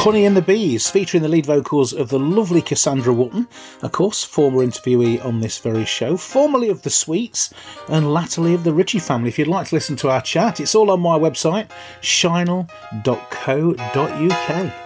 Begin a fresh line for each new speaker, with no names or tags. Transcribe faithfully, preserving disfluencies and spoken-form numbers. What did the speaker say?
Honey and the Bees, featuring the lead vocals of the lovely Cassandra Wootton, of course, former interviewee on this very show, formerly of the Sweets, and latterly of the Ritchie family. If you'd like to listen to our chat, it's all on my website, shinel dot co dot uk.